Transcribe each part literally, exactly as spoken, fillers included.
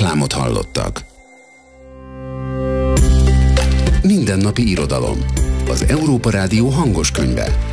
reklámot hallottak. Mindennapi irodalom. Az Európa Rádió hangos könyve.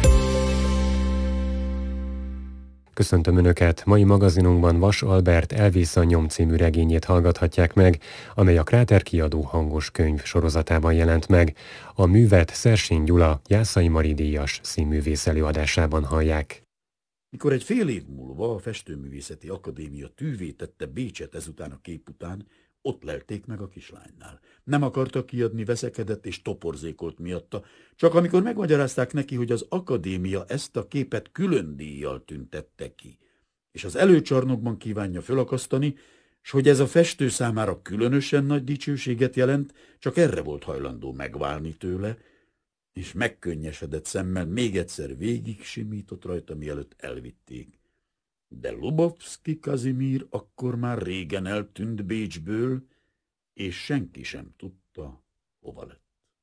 Köszöntöm Önöket! Mai magazinunkban Vas Albert Elvész a nyom című regényét hallgathatják meg, amely a Kráter kiadó hangos könyv sorozatában jelent meg. A művet Szersény Gyula Jászai Mari díjas színművész előadásában hallják. Mikor egy fél év múlva a Festőművészeti Akadémia tűvé tette Bécset ezután a kép után, ott lelték meg a kislánynál. Nem akarta kiadni, veszekedett és toporzékolt miatta, csak amikor megmagyarázták neki, hogy az akadémia ezt a képet külön díjjal tüntette ki, és az előcsarnokban kívánja fölakasztani, s hogy ez a festő számára különösen nagy dicsőséget jelent, csak erre volt hajlandó megválni tőle, és megkönnyesedett szemmel még egyszer végig simított rajta, mielőtt elvitték. De Lubovszki Kazimír akkor már régen eltűnt Bécsből, és senki sem tudta, hova lett.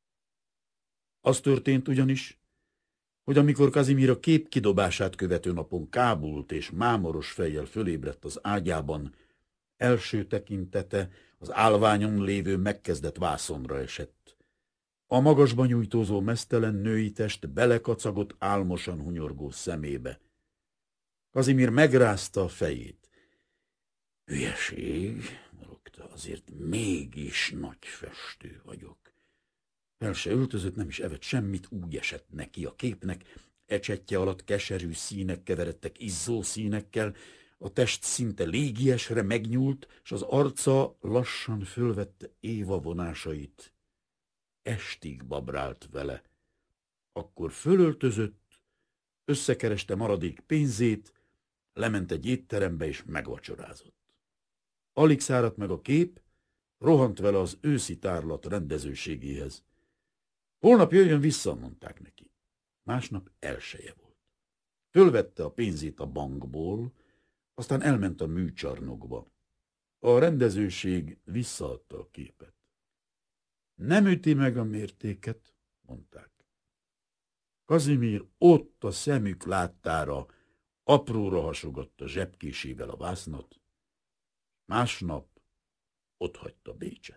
Az történt ugyanis, hogy amikor Kazimír a kép kidobását követő napon kábult és mámoros fejjel fölébredt az ágyában, első tekintete az állványon lévő megkezdett vászonra esett. A magasban nyújtózó meztelen női test belekacagott álmosan hunyorgó szemébe. Kazimír megrázta a fejét. Hülyeség, morogta, azért mégis nagy festő vagyok. Fel se öltözött, nem is evett semmit, úgy esett neki a képnek. Ecsettje alatt keserű színek keveredtek izzó színekkel, a test szinte légiesre megnyúlt, s az arca lassan fölvette Éva vonásait. Estig babrált vele. Akkor fölöltözött, összekereste maradék pénzét, lement egy étterembe és megvacsorázott. Alig száradt meg a kép, rohant vele az őszi tárlat rendezőségéhez. Holnap jöjjön vissza, mondták neki. Másnap elseje volt. Fölvette a pénzét a bankból, aztán elment a műcsarnokba. A rendezőség visszaadta a képet. Nem üti meg a mértéket, mondták. Kazimír ott a szemük láttára apróra hasogatta zsebkésével a vásznat, másnap otthagyta Bécset.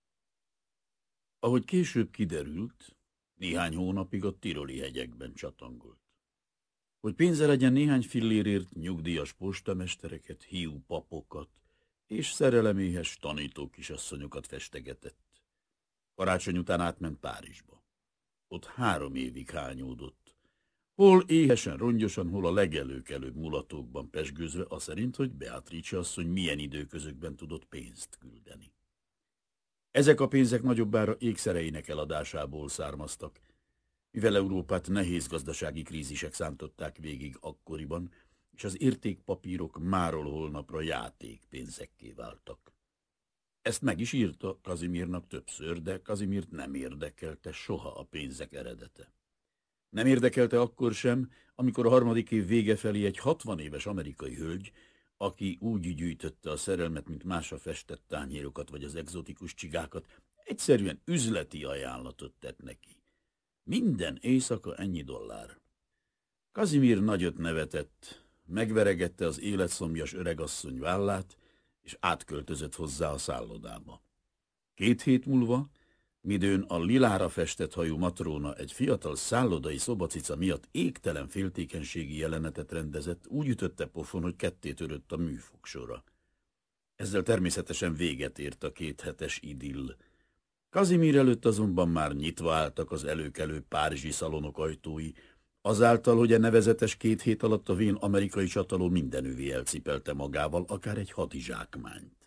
Ahogy később kiderült, néhány hónapig a tiroli hegyekben csatangolt. Hogy pénze legyen néhány fillérért nyugdíjas postamestereket, hiú papokat és szereleméhes tanító kisasszonyokat festegetett. Karácsony után átment Párizsba. Ott három évig hányódott. Hol éhesen, rongyosan, hol a legelőkelőbb mulatókban pezsgőzve, az szerint, hogy Beatrice asszony milyen időközökben tudott pénzt küldeni. Ezek a pénzek nagyobbára ékszereinek eladásából származtak, mivel Európát nehéz gazdasági krízisek szántották végig akkoriban, és az értékpapírok máról holnapra játékpénzekké váltak. Ezt meg is írta Kazimírnak többször, de Kazimírt nem érdekelte soha a pénzek eredete. Nem érdekelte akkor sem, amikor a harmadik év vége felé egy hatvan éves amerikai hölgy, aki úgy gyűjtötte a szerelmet, mint más a festett tányérokat vagy az egzotikus csigákat, egyszerűen üzleti ajánlatot tett neki. Minden éjszaka ennyi dollár. Kazimír nagyot nevetett, megveregette az életszomjas öregasszony vállát, és átköltözött hozzá a szállodába. Két hét múlva, midőn a lilára festett hajú matróna egy fiatal szállodai szobacica miatt égtelen féltékenységi jelenetet rendezett, úgy ütötte pofon, hogy ketté törött a műfogsora. Ezzel természetesen véget ért a kéthetes idill. Kazimír előtt azonban már nyitva álltak az előkelő párizsi szalonok ajtói, azáltal, hogy a nevezetes két hét alatt a vén amerikai csataló mindenüvé elcipelte magával, akár egy hadizsákmányt.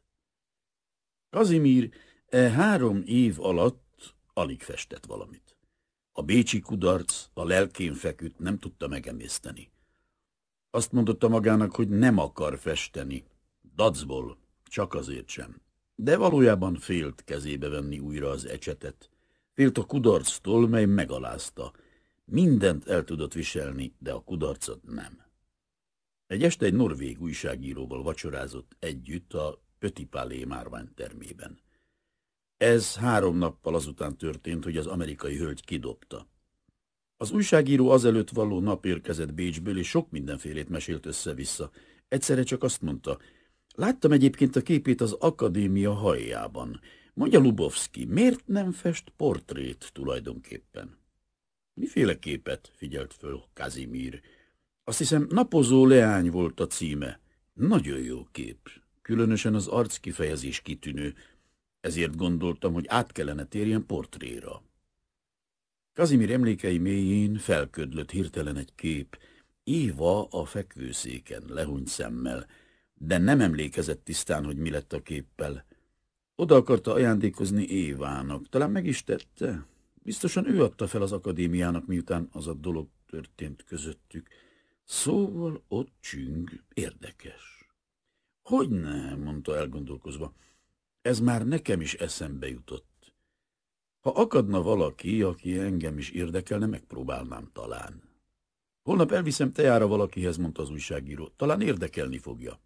Kazimír e három év alatt alig festett valamit. A bécsi kudarc a lelkén feküdt, nem tudta megemészteni. Azt mondotta magának, hogy nem akar festeni, dacból, csak azért sem. De valójában félt kezébe venni újra az ecsetet. Félt a kudarctól, mely megalázta. Mindent el tudott viselni, de a kudarcot nem. Egy este egy norvég újságíróval vacsorázott együtt a Petit Palais márványtermében. Ez három nappal azután történt, hogy az amerikai hölgy kidobta. Az újságíró azelőtt való nap érkezett Bécsből, és sok mindenfélét mesélt össze-vissza. Egyszerre csak azt mondta, Láttam egyébként a képét az akadémia hajjában. Mondja Lubovszki, miért nem fest portrét tulajdonképpen? Miféle képet? Figyelt föl Kazimír. Azt hiszem, napozó leány volt a címe. Nagyon jó kép. Különösen az arckifejezés kitűnő. Ezért gondoltam, hogy át kellene térjen portréra. Kazimír emlékei mélyén felködlött hirtelen egy kép. Éva a fekvőszéken, lehúnyt szemmel, de nem emlékezett tisztán, hogy mi lett a képpel. Oda akarta ajándékozni Évának. Talán meg is tette? Biztosan ő adta fel az akadémiának, miután az a dolog történt közöttük. Szóval ott csüng, érdekes. Hogyne, mondta elgondolkozva. Ez már nekem is eszembe jutott. Ha akadna valaki, aki engem is érdekelne, megpróbálnám talán. Holnap elviszem tejára valakihez, mondta az újságíró. Talán érdekelni fogja.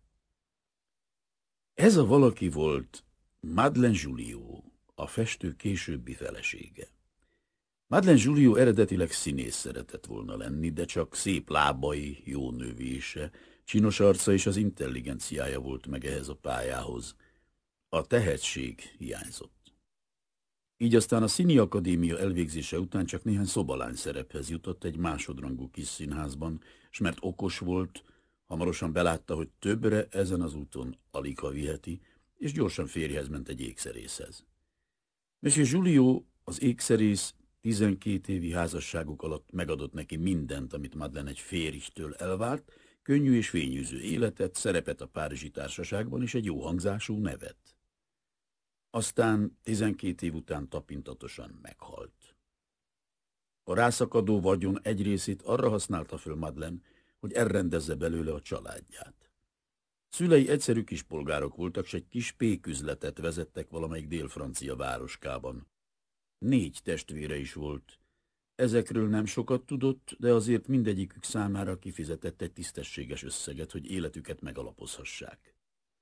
Ez a valaki volt Madeleine Juliot, a festő későbbi felesége. Madeleine Juliot eredetileg színész szeretett volna lenni, de csak szép lábai, jó növése, csinos arca és az intelligenciája volt meg ehhez a pályához. A tehetség hiányzott. Így aztán a Színi Akadémia elvégzése után csak néhány szobalány szerephez jutott egy másodrangú kis színházban, s mert okos volt, hamarosan belátta, hogy többre ezen az úton aligha viheti, és gyorsan férjhez ment egy ékszerészhez. Monsieur Juliot, az ékszerész, tizenkét évi házasságuk alatt megadott neki mindent, amit Madeleine egy férjtől elvárt, könnyű és fényűző életet, szerepet a párizsi társaságban és egy jó hangzású nevet. Aztán tizenkét év után tapintatosan meghalt. A rászakadó vagyon egy részét arra használta föl Madeleine, hogy elrendezze belőle a családját. Szülei egyszerű kispolgárok voltak, s egy kis péküzletet vezettek valamelyik dél-francia városkában. Négy testvére is volt. Ezekről nem sokat tudott, de azért mindegyikük számára kifizetett egy tisztességes összeget, hogy életüket megalapozhassák.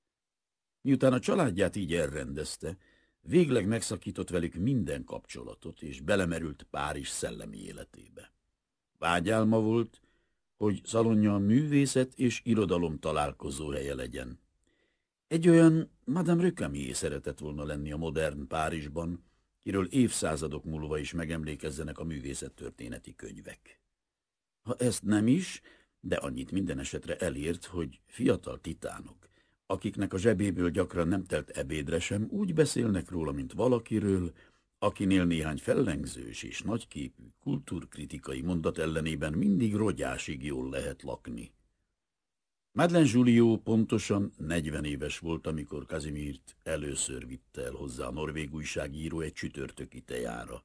Miután a családját így elrendezte, végleg megszakított velük minden kapcsolatot, és belemerült Párizs szellemi életébe. Vágyálma volt, hogy szalonja a művészet és irodalom találkozó helye legyen. Egy olyan Madame Récamier szeretett volna lenni a modern Párizsban, kiről évszázadok múlva is megemlékezzenek a művészettörténeti könyvek. Ha ezt nem is, de annyit minden esetre elért, hogy fiatal titánok, akiknek a zsebéből gyakran nem telt ebédre sem, úgy beszélnek róla, mint valakiről, akinél néhány fellengzős és nagyképű kultúrkritikai mondat ellenében mindig rogyásig jól lehet lakni. Madeleine Juliot pontosan negyven éves volt, amikor Kazimírt először vitte el hozzá a norvég újságíró egy csütörtöki tejára.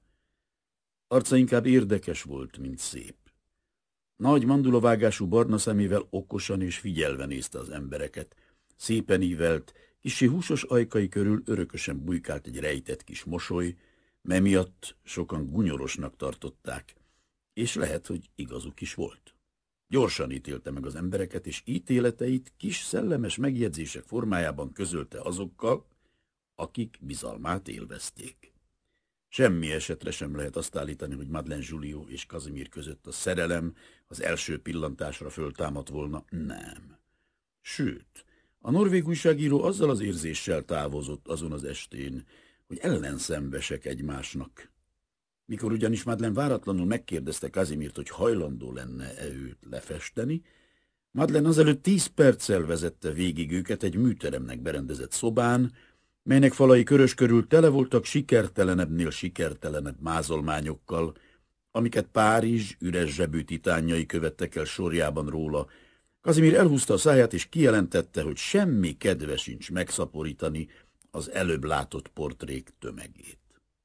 Arca inkább érdekes volt, mint szép. Nagy mandulavágású barna szemével okosan és figyelve nézte az embereket, szépen ívelt, kissé húsos ajkai körül örökösen bujkált egy rejtett kis mosoly, mely miatt sokan gunyorosnak tartották, és lehet, hogy igazuk is volt. Gyorsan ítélte meg az embereket, és ítéleteit kis szellemes megjegyzések formájában közölte azokkal, akik bizalmát élvezték. Semmi esetre sem lehet azt állítani, hogy Madeleine Juliot és Kazimír között a szerelem az első pillantásra föltámadt volna. Nem. Sőt, a norvég újságíró azzal az érzéssel távozott azon az estén, hogy ellenszenvesek egymásnak. Mikor ugyanis Madeleine váratlanul megkérdezte Kazimírt, hogy hajlandó lenne-e őt lefesteni, Madeleine azelőtt tíz perccel vezette végig őket egy műteremnek berendezett szobán, melynek falai körös körül tele voltak sikertelenebbnél sikertelenebb mázolmányokkal, amiket Párizs üres zsebű titánjai követtek el sorjában róla. Kazimír elhúzta a száját, és kijelentette, hogy semmi kedve sincs megszaporítani az előbb látott portrék tömegét.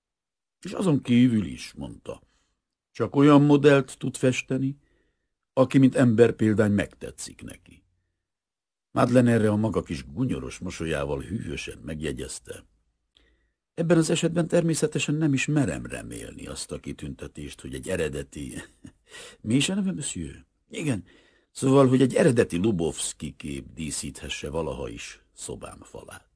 És azon kívül is, mondta, csak olyan modellt tud festeni, aki mint emberpéldány megtetszik neki. Madeleine erre a maga kis gunyoros mosolyával hűvösen megjegyezte. Ebben az esetben természetesen nem is merem remélni azt a kitüntetést, hogy egy eredeti... Mi is a neve, monsieur? Igen, szóval, hogy egy eredeti Lubovszki kép díszíthesse valaha is szobám falát.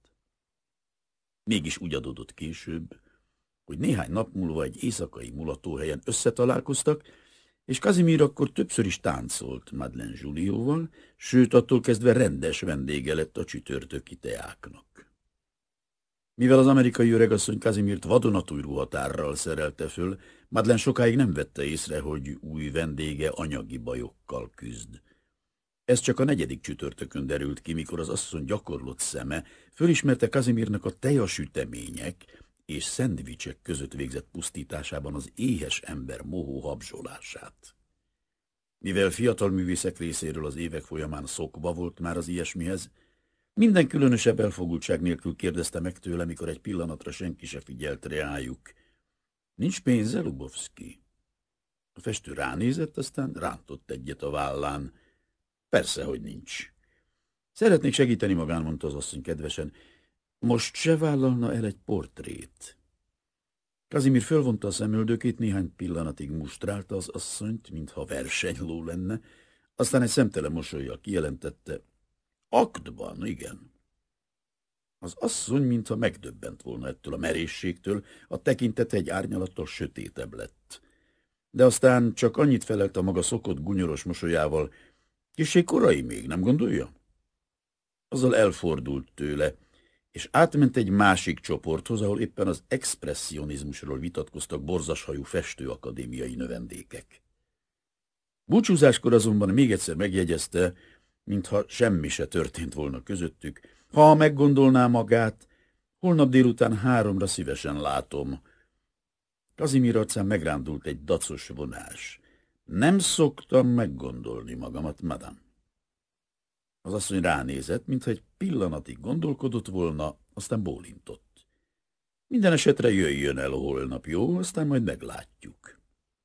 Mégis úgy adódott később, hogy néhány nap múlva egy éjszakai mulatóhelyen összetalálkoztak, és Kazimír akkor többször is táncolt Madeleine Julióval, sőt, attól kezdve rendes vendége lett a csütörtöki teáknak. Mivel az amerikai öregasszony Kazimírt vadonatúj ruhatárral szerelte föl, Madeleine sokáig nem vette észre, hogy új vendége anyagi bajokkal küzd. Ez csak a negyedik csütörtökön derült ki, mikor az asszony gyakorlott szeme fölismerte Kazimírnak a tejasütemények és szendvicsek között végzett pusztításában az éhes ember mohó habzsolását. Mivel fiatal művészek részéről az évek folyamán szokva volt már az ilyesmihez, minden különösebb elfogultság nélkül kérdezte meg tőle, mikor egy pillanatra senki se figyelt reájuk. Nincs pénze, Lubovszki? A festő ránézett, aztán rántott egyet a vállán. Persze, hogy nincs. Szeretnék segíteni magán, mondta az asszony kedvesen. Most se vállalna el egy portrét? Kazimír fölvonta a szemöldökét, néhány pillanatig mustrálta az asszonyt, mintha versenyló lenne, aztán egy szemtelen mosollyal kijelentette. Aktban, igen. Az asszony, mintha megdöbbent volna ettől a merészségtől, a tekintete egy árnyalattól sötétebb lett. De aztán csak annyit felelt a maga szokott gunyoros mosolyával, kissé korai még, nem gondolja? Azzal elfordult tőle, és átment egy másik csoporthoz, ahol éppen az expresszionizmusról vitatkoztak borzashajú festőakadémiai növendékek. Búcsúzáskor azonban még egyszer megjegyezte, mintha semmi se történt volna közöttük. Ha meggondolná magát, holnap délután háromra szívesen látom. Kazimír arcán megrándult egy dacos vonás. Nem szoktam meggondolni magamat, madame. Az asszony ránézett, mintha egy pillanatig gondolkodott volna, aztán bólintott. Minden esetre jöjjön el holnap, jó? Aztán majd meglátjuk.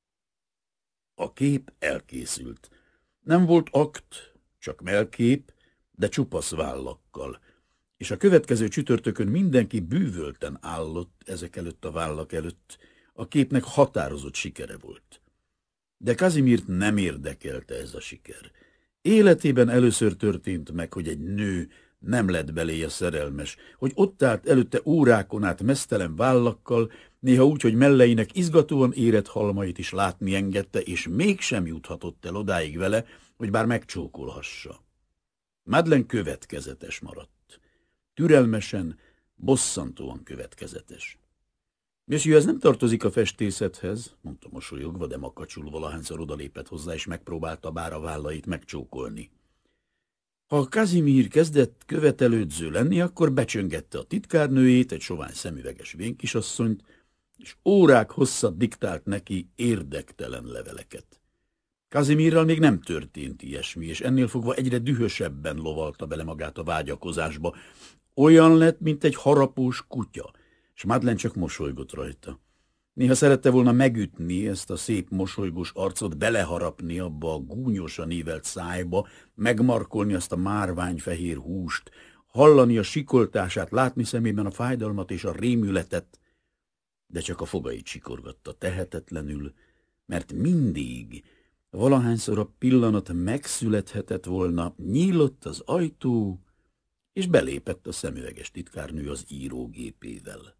A kép elkészült. Nem volt akt, csak mellkép, de csupasz vállakkal, és a következő csütörtökön mindenki bűvölten állott ezek előtt a vállak előtt. A képnek határozott sikere volt. De Kazimírt nem érdekelte ez a siker. Életében először történt meg, hogy egy nő nem lett beléje szerelmes, hogy ott állt előtte órákon át meztelen vállakkal, néha úgy, hogy melleinek izgatóan érett halmait is látni engedte, és mégsem juthatott el odáig vele, hogy bár megcsókolhassa. Madeleine következetes maradt. Türelmesen, bosszantóan következetes. Monsieur, ez nem tartozik a festészethez, mondta mosolyogva, de makacsul valahányszor odalépett hozzá, és megpróbálta bár a vállait megcsókolni. Ha Kazimír kezdett követelődző lenni, akkor becsöngette a titkárnőjét, egy sovány szemüveges vénkisasszonyt, és órák hosszat diktált neki érdektelen leveleket. Kazimírral még nem történt ilyesmi, és ennél fogva egyre dühösebben lovalta bele magát a vágyakozásba. Olyan lett, mint egy harapós kutya, és Madeleine csak mosolygott rajta. Néha szerette volna megütni ezt a szép mosolygós arcot, beleharapni abba a gúnyosan ívelt szájba, megmarkolni azt a márványfehér húst, hallani a sikoltását, látni szemében a fájdalmat és a rémületet, de csak a fogait sikorgatta tehetetlenül, mert mindig, valahányszor a pillanat megszülethetett volna, nyílott az ajtó, és belépett a szemüveges titkárnő az írógépével.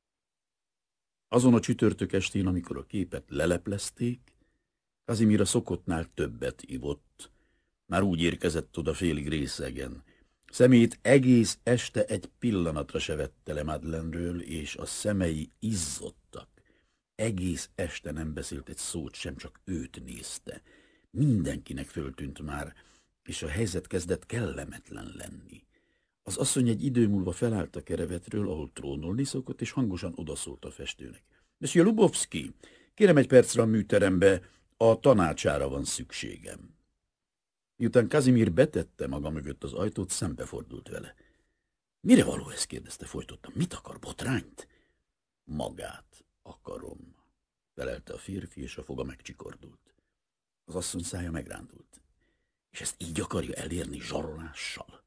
Azon a csütörtök estén, amikor a képet leleplezték, Kazimír a szokottnál többet ivott. Már úgy érkezett oda félig részegen. Szemét egész este egy pillanatra se vette le Madeleine-ről, és a szemei izzottak. Egész este nem beszélt egy szót sem, csak őt nézte. Mindenkinek föltűnt már, és a helyzet kezdett kellemetlen lenni. Az asszony egy idő múlva felállt a kerevetről, ahol trónolni szokott, és hangosan odaszólt a festőnek. Monsieur Lubovszki, kérem egy percre a műterembe, a tanácsára van szükségem. Miután Kazimír betette maga mögött az ajtót, szembefordult vele. Mire való ez? Kérdezte, folytottam. Mit akar, botrányt? Magát akarom, felelte a férfi, és a foga megcsikordult. Az asszony szája megrándult. És ezt így akarja elérni zsarolással?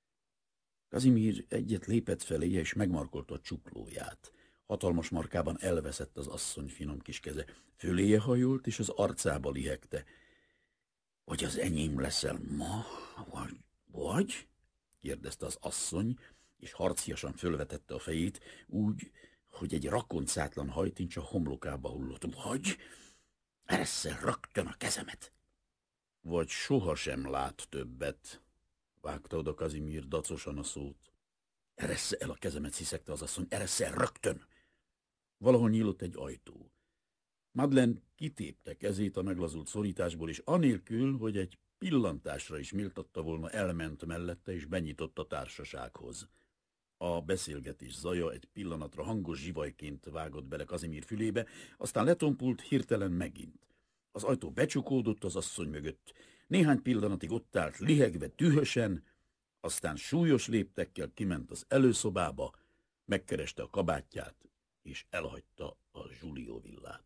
Kazimír egyet lépett feléje, és megmarkolta a csuklóját. Hatalmas markában elveszett az asszony finom kis keze. Föléje hajolt, és az arcába lihegte. Vagy az enyém leszel ma, vagy... vagy? kérdezte az asszony, és harciasan fölvetette a fejét, úgy, hogy egy rakoncátlan hajtincs a homlokába hullott. Vagy? Ereszel rögtön a kezemet! Vagy sohasem lát többet, vágta oda Kazimír dacosan a szót. Eressze el a kezemet, sziszegte az asszony, eressze el rögtön! Valahol nyílott egy ajtó. Madeleine kitépte kezét a meglazult szorításból, és anélkül, hogy egy pillantásra is méltatta volna, elment mellette, és benyitott a társasághoz. A beszélgetés zaja egy pillanatra hangos zsivajként vágott bele Kazimír fülébe, aztán letompult hirtelen megint. Az ajtó becsukódott az asszony mögött. Néhány pillanatig ott állt, lihegve, dühösen, aztán súlyos léptekkel kiment az előszobába, megkereste a kabátját, és elhagyta a Giulio villát.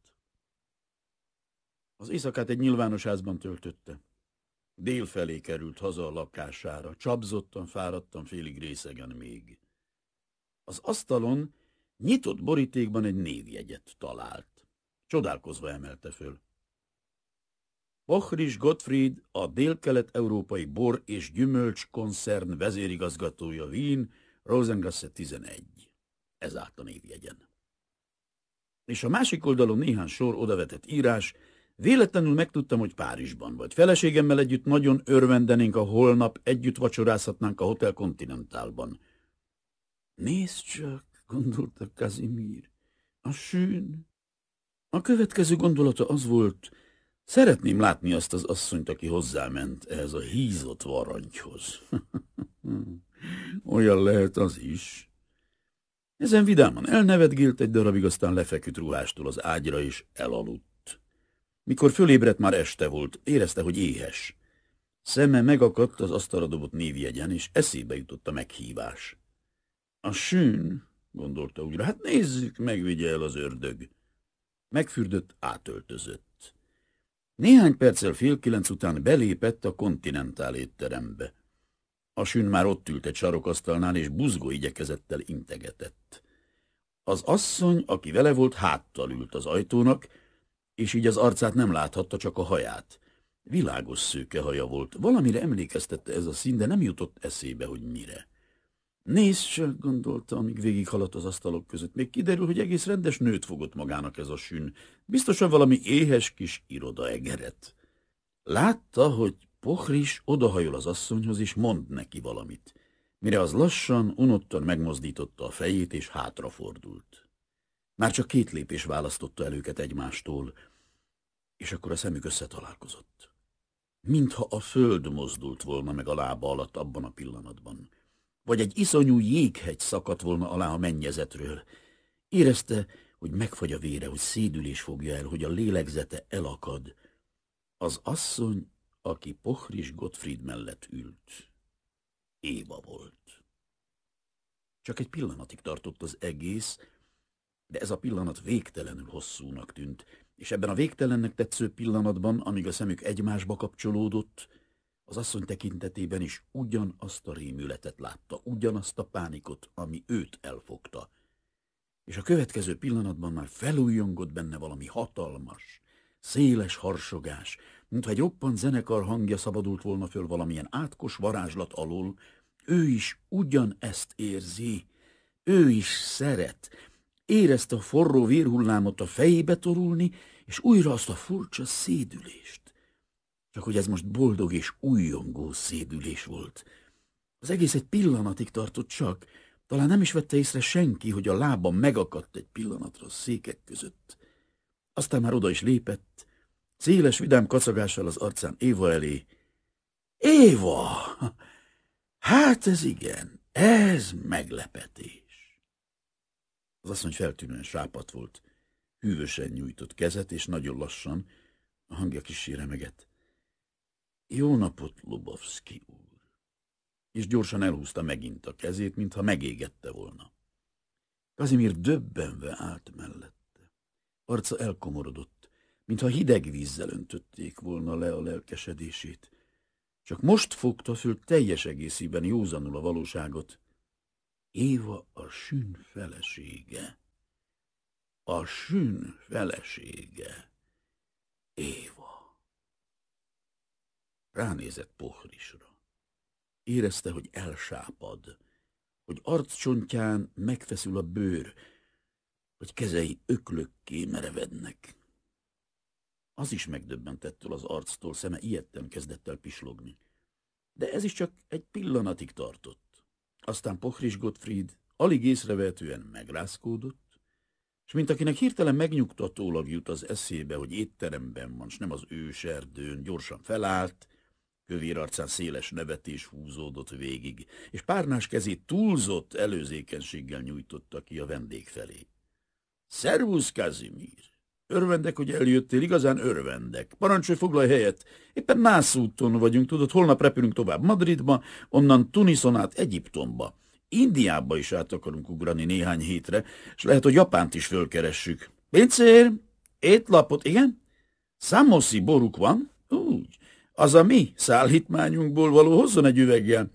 Az éjszakát egy nyilvános házban töltötte. Dél felé került haza a lakására, csapzottan, fáradtan, félig részegen még. Az asztalon nyitott borítékban egy névjegyet talált. Csodálkozva emelte föl. Pochrich Gottfried, a Dél-Kelet-Európai Bor és Gyümölcs Koncern vezérigazgatója, Wien, Rosengasse tizenegy. Ez állt a névjegyen. És a másik oldalon néhány sor odavetett írás. Véletlenül megtudtam, hogy Párizsban vagy. Feleségemmel együtt nagyon örvendenénk, ha holnap együtt vacsorázhatnánk a Hotel Continentalban. Nézd csak, gondolta Kazimír, a sűn. A következő gondolata az volt, szeretném látni azt az asszonyt, aki hozzáment ehhez a hízott varangyhoz. Olyan lehet az is. Ezen vidáman elnevetgélt egy darabig, aztán lefeküdt ruhástól az ágyra, és elaludt. Mikor fölébredt, már este volt, érezte, hogy éhes. Szeme megakadt az asztalra dobott névjegyen, és eszébe jutott a meghívás. A sűn, gondolta újra, hát nézzük, megvigye el az ördög. Megfürdött, átöltözött. Néhány perccel fél kilenc után belépett a Continental étterembe. A sűn már ott ült egy sarokasztalnál, és buzgó igyekezettel integetett. Az asszony, aki vele volt, háttal ült az ajtónak, és így az arcát nem láthatta, csak a haját. Világos szőke haja volt. Valamire emlékeztette ez a szín, de nem jutott eszébe, hogy mire. Nézd csak, gondolta, amíg végighaladt az asztalok között. Még kiderül, hogy egész rendes nőt fogott magának ez a sűn. Biztosan valami éhes kis irodaegeret. Látta, hogy Pochrich odahajol az asszonyhoz, és mond neki valamit. Mire az lassan, unottan megmozdította a fejét, és hátrafordult. Már csak két lépés választotta el őket egymástól, és akkor a szemük összetalálkozott. Mintha a föld mozdult volna meg a lába alatt abban a pillanatban, vagy egy iszonyú jéghegy szakadt volna alá a mennyezetről. Érezte, hogy megfagy a vére, hogy szédülés fogja el, hogy a lélegzete elakad. Az asszony, aki Pochrich Gottfried mellett ült, Éva volt. Csak egy pillanatig tartott az egész, de ez a pillanat végtelenül hosszúnak tűnt, és ebben a végtelennek tetsző pillanatban, amíg a szemük egymásba kapcsolódott, az asszony tekintetében is ugyanazt a rémületet látta, ugyanazt a pánikot, ami őt elfogta. És a következő pillanatban már felújjongott benne valami hatalmas, széles harsogás, mintha egy roppant zenekar hangja szabadult volna föl valamilyen átkos varázslat alól. Ő is ugyanezt érzi, ő is szeret. Érezte a forró vérhullámot a fejébe torulni, és újra azt a furcsa szédülést. Csak hogy ez most boldog és újjongó szédülés volt. Az egész egy pillanatig tartott csak, talán nem is vette észre senki, hogy a lába megakadt egy pillanatra a székek között. Aztán már oda is lépett, széles vidám kacagással az arcán Éva elé. Éva! Hát ez igen, ez meglepetés. Az asszony feltűnően sápadt volt, hűvösen nyújtott kezet, és nagyon lassan, a hangja kissé remegett. Jó napot, Lubovszky úr! És gyorsan elhúzta megint a kezét, mintha megégette volna. Kazimír döbbenve állt mellette. Arca elkomorodott, mintha hideg vízzel öntötték volna le a lelkesedését. Csak most fogta föl teljes egészében józanul a valóságot. Éva a sűn felesége. A sűn felesége. Éva. Ránézett Pochrichra. Érezte, hogy elsápad, hogy arccsontján megfeszül a bőr, hogy kezei öklökké merevednek. Az is megdöbbentettől az arctól, szeme ijedten kezdett el pislogni. De ez is csak egy pillanatig tartott. Aztán Pochris Gottfried alig észrevehetően megrázkódott, és mint akinek hirtelen megnyugtatólag jut az eszébe, hogy étteremben van, s nem az őserdőn, gyorsan felállt, kövér arcán széles nevetés húzódott végig, és párnás kezét túlzott előzékenységgel nyújtotta ki a vendég felé. Szervusz, Kazimír! Örvendek, hogy eljöttél, igazán örvendek. Parancsolj, foglalj helyet. Éppen nászúton vagyunk, tudod, holnap repülünk tovább Madridba, onnan Tunison át Egyiptomba. Indiába is át akarunk ugrani néhány hétre, és lehet, hogy Japánt is fölkeressük. Pincér, étlapot, igen? Számoszi boruk van? Úgy. Az a mi szállítmányunkból való, hozzon egy üveggel.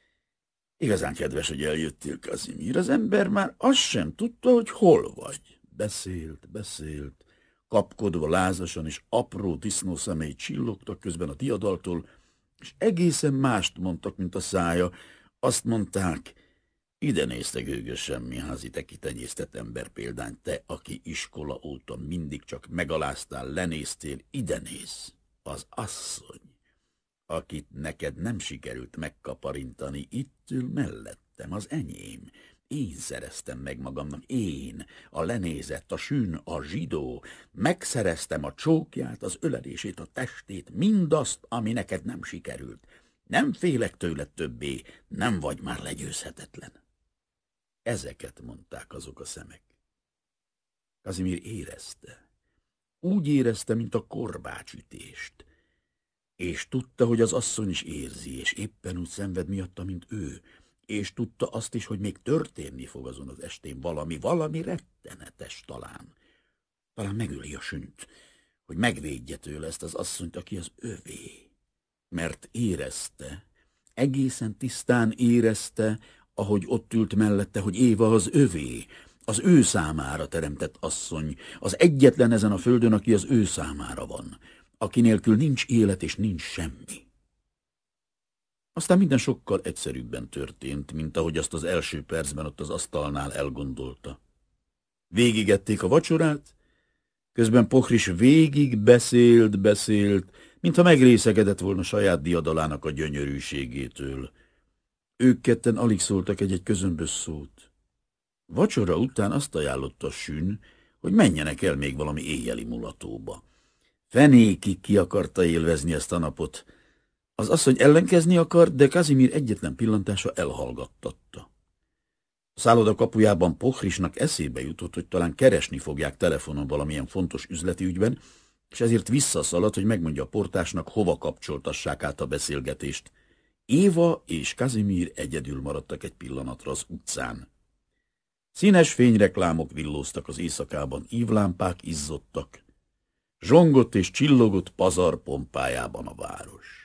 Igazán kedves, hogy eljöttél, Kazimír. Az ember már azt sem tudta, hogy hol vagy. Beszélt, beszélt, kapkodva lázasan, és apró disznószemei csillogtak közben a diadaltól, és egészen mást mondtak, mint a szája. Azt mondták, ide nézte gőgös semmiházi te kitenyésztett ember példány, te, aki iskola óta mindig csak megaláztál, lenéztél, ide néz, az asszony, akit neked nem sikerült megkaparintani, itt ül mellettem, az enyém. Én szereztem meg magamnak, én, a lenézett, a sűn, a zsidó, megszereztem a csókját, az ölelését, a testét, mindazt, ami neked nem sikerült. Nem félek tőled többé, nem vagy már legyőzhetetlen. Ezeket mondták azok a szemek. Kazimír érezte. Úgy érezte, mint a korbácsütést. És tudta, hogy az asszony is érzi, és éppen úgy szenved miatta, mint ő. És tudta azt is, hogy még történni fog azon az estén valami, valami rettenetes talán. Talán megöli a sünt, hogy megvédje tőle ezt az asszonyt, aki az övé. Mert érezte, egészen tisztán érezte, ahogy ott ült mellette, hogy Éva az övé, az ő számára teremtett asszony, az egyetlen ezen a földön, aki az ő számára van, aki nélkül nincs élet és nincs semmi. Aztán minden sokkal egyszerűbben történt, mint ahogy azt az első percben ott az asztalnál elgondolta. Végigették a vacsorát, közben Pochris végig beszélt, beszélt, mintha megrészegedett volna saját diadalának a gyönyörűségétől. Ők ketten alig szóltak egy-egy közömbös szót. Vacsora után azt ajánlotta Sün, hogy menjenek el még valami éjjeli mulatóba. Fenékig ki akarta élvezni ezt a napot. Az asszony ellenkezni akart, de Kazimír egyetlen pillantása elhallgattatta. A szálloda kapujában Pochrisnak eszébe jutott, hogy talán keresni fogják telefonon valamilyen fontos üzleti ügyben, és ezért visszaszaladt, hogy megmondja a portásnak, hova kapcsoltassák át a beszélgetést. Éva és Kazimír egyedül maradtak egy pillanatra az utcán. Színes fényreklámok villóztak az éjszakában, ívlámpák izzottak. Zsongott és csillogott pazar pompájában a város.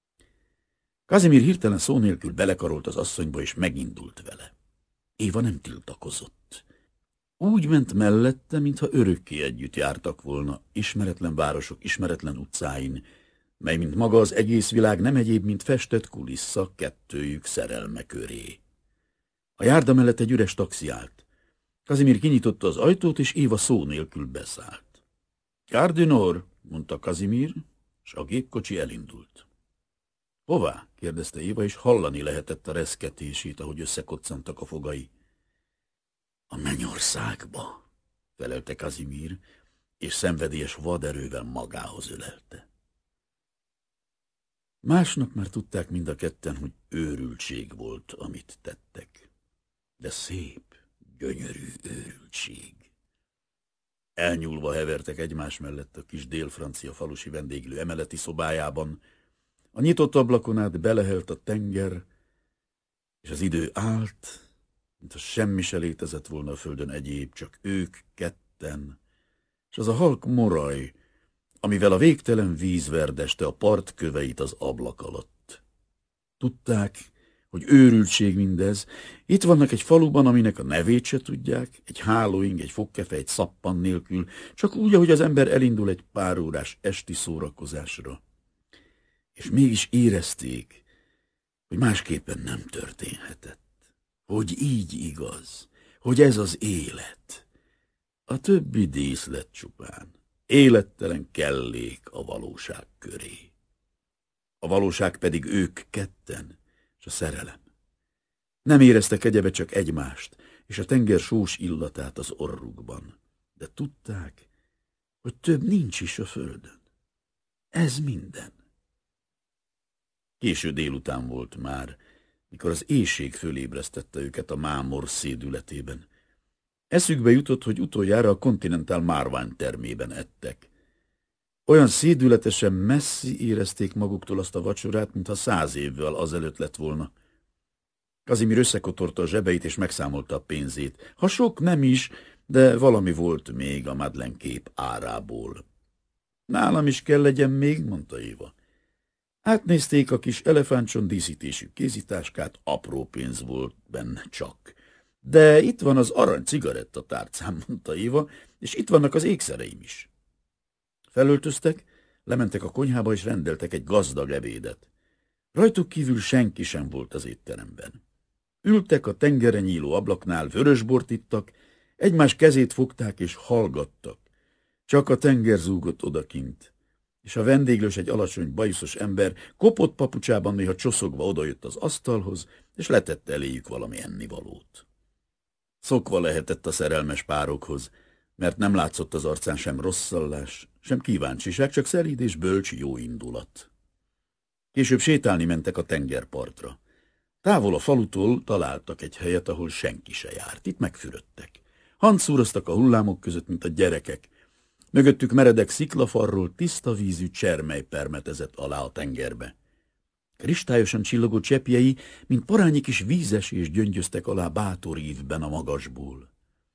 Kazimír hirtelen szó nélkül belekarolt az asszonyba, és megindult vele. Éva nem tiltakozott. Úgy ment mellette, mintha örökké együtt jártak volna, ismeretlen városok, ismeretlen utcáin, mely, mint maga az egész világ, nem egyéb, mint festett kulissza kettőjük szerelme köré. A járda mellett egy üres taxi állt. Kazimír kinyitotta az ajtót, és Éva szó nélkül beszállt. Gare du Nord, mondta Kazimír, s a gépkocsi elindult. Hová? kérdezte Éva, és hallani lehetett a reszketését, ahogy összekoccantak a fogai. A mennyországba, felelte Kazimír, és szenvedélyes vaderővel magához ölelte. Másnap már tudták mind a ketten, hogy őrültség volt, amit tettek. De szép, gyönyörű őrültség. Elnyúlva hevertek egymás mellett a kis dél-francia falusi vendéglő emeleti szobájában, a nyitott ablakon át belehelt a tenger, és az idő állt, mintha semmi se létezett volna a földön egyéb, csak ők ketten, és az a halk moraj, amivel a végtelen víz verdeste a part köveit az ablak alatt. Tudták, hogy őrültség mindez. Itt vannak egy faluban, aminek a nevét se tudják, egy hálóing, egy fogkefe, egy szappan nélkül, csak úgy, ahogy az ember elindul egy pár órás esti szórakozásra. És mégis érezték, hogy másképpen nem történhetett, hogy így igaz, hogy ez az élet. A többi díszlet csupán. Élettelen kellék a valóság köré. A valóság pedig ők ketten, és a szerelem. Nem éreztek egyebe csak egymást, és a tenger sós illatát az orrukban, de tudták, hogy több nincs is a földön. Ez minden. Késő délután volt már, mikor az éhség fölébresztette őket a mámor szédületében. Eszükbe jutott, hogy utoljára a Continental márvány termében ettek. Olyan szédületesen messzi érezték maguktól azt a vacsorát, mintha száz évvel azelőtt lett volna. Kazimír összekotorta a zsebeit és megszámolta a pénzét. Ha sok nem is, de valami volt még a Madeleine kép árából. Nálam is kell legyen még, mondta Éva. Átnézték a kis elefántson díszítésű kézitáskát, apró pénz volt benne csak. De itt van az arany cigarettatárcám, mondta Éva, és itt vannak az ékszereim is. Felöltöztek, lementek a konyhába és rendeltek egy gazdag ebédet. Rajtuk kívül senki sem volt az étteremben. Ültek a tengeren nyíló ablaknál, vörösbort ittak, egymás kezét fogták és hallgattak. Csak a tenger zúgott odakint, és a vendéglős, egy alacsony, bajuszos ember kopott papucsában néha csoszogva odajött az asztalhoz, és letette eléjük valami ennivalót. Szokva lehetett a szerelmes párokhoz, mert nem látszott az arcán sem rosszallás, sem kíváncsiság, csak szelíd és bölcs jó indulat. Később sétálni mentek a tengerpartra. Távol a falutól találtak egy helyet, ahol senki se járt. Itt megfürödtek. Hancúroztak a hullámok között, mint a gyerekek. Mögöttük meredek sziklafarról tiszta vízű csermely permetezett alá a tengerbe. Kristályosan csillogó cseppjei, mint parányi kis vízesés gyöngyöztek alá bátor ívben a magasból.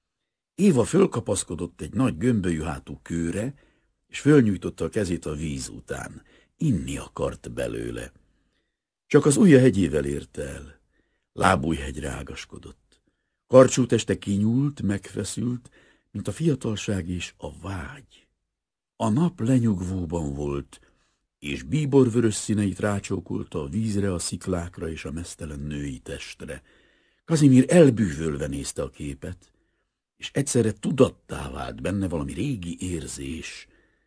Éva fölkapaszkodott egy nagy gömbölyű hátú kőre, és fölnyújtotta a kezét a víz után. Inni akart belőle. Csak az ujja hegyével érte el. Lábújhegyre ágaskodott. Karcsú teste kinyúlt, megfeszült, mint a fiatalság és a vágy. A nap lenyugvóban volt, és bíborvörös színeit rácsókolta a vízre, a sziklákra és a meztelen női testre. Kazimír elbűvölve nézte a képet, és egyszerre tudattá vált benne valami régi érzés.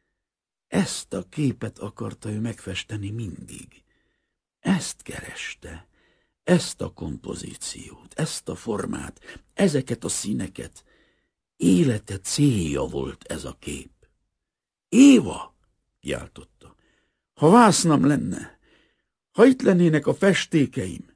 Ezt a képet akarta ő megfesteni mindig. Ezt kereste, ezt a kompozíciót, ezt a formát, ezeket a színeket. Élete célja volt ez a kép. Éva, kiáltotta, ha vásznam lenne, ha itt lennének a festékeim.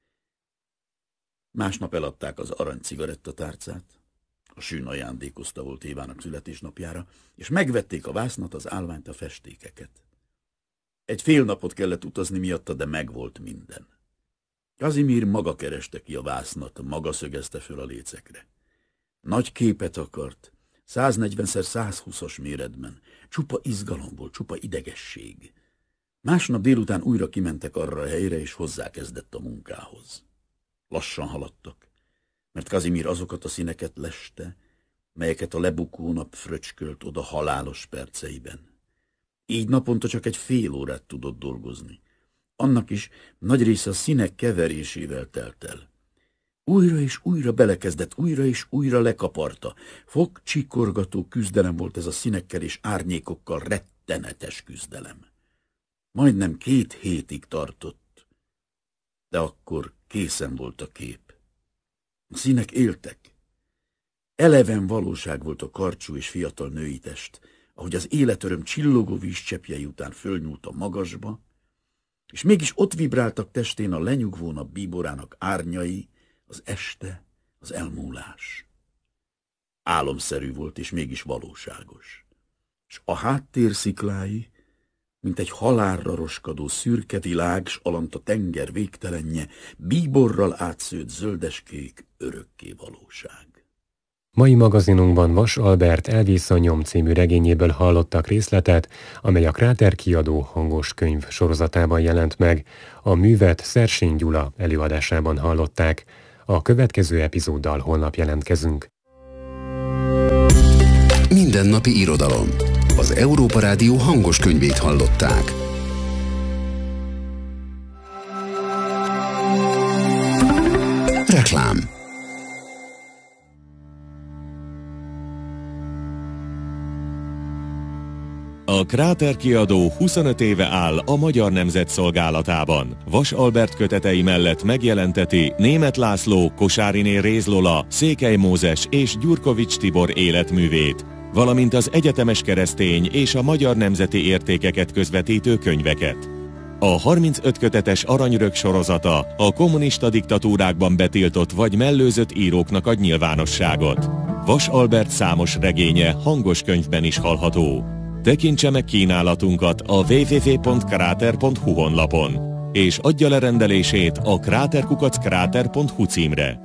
Másnap eladták az arany cigarettatárcát, a sűn ajándékozta volt Évának születésnapjára, és megvették a vásznat, az állványt, a festékeket. Egy fél napot kellett utazni miatta, de megvolt minden. Kazimír maga kereste ki a vásznat, maga szögezte föl a lécekre. Nagy képet akart, száznegyven százhúszas méretben. Csupa izgalom volt, csupa idegesség. Másnap délután újra kimentek arra a helyre, és hozzákezdett a munkához. Lassan haladtak, mert Kazimír azokat a színeket leste, melyeket a lebukó nap fröcskölt oda halálos perceiben. Így naponta csak egy fél órát tudott dolgozni. Annak is nagy része a színek keverésével telt el. Újra és újra belekezdett, újra és újra lekaparta. Fogcsikorgató küzdelem volt ez a színekkel és árnyékokkal, rettenetes küzdelem. Majdnem két hétig tartott, de akkor készen volt a kép. A színek éltek. Eleven valóság volt a karcsú és fiatal női test, ahogy az életöröm csillogó vízcseppjei után fölnyúlt a magasba, és mégis ott vibráltak testén a lenyugvó nap bíborának árnyai, az este, az elmúlás. Álomszerű volt, és mégis valóságos. És a háttér sziklái, mint egy halálra roskadó szürke világ, s alant a tenger végtelenje, bíborral átszőtt zöldeskék örökké valóság. Mai magazinunkban Vas Albert Elvész a nyom című regényéből hallottak részletet, amely a Kráter kiadó hangos könyv sorozatában jelent meg. A művet Szersény Gyula előadásában hallották. A következő epizóddal holnap jelentkezünk. Mindennapi irodalom. Az Európa Rádió hangos könyvét hallották. Reklám. A Kráter kiadó huszonöt éve áll a Magyar Nemzet szolgálatában. Vas Albert kötetei mellett megjelenteti Németh László, Kosáriné Réz Lola, Székely Mózes és Gyurkovics Tibor életművét, valamint az egyetemes keresztény és a magyar nemzeti értékeket közvetítő könyveket. A harmincöt kötetes Aranyrög sorozata a kommunista diktatúrákban betiltott vagy mellőzött íróknak ad nyilvánosságot. Vas Albert számos regénye hangos könyvben is hallható. Tekintse meg kínálatunkat a double-u double-u double-u pont kráter pont hu honlapon, és adja le rendelését a kráter kukac kráter pont hu címre.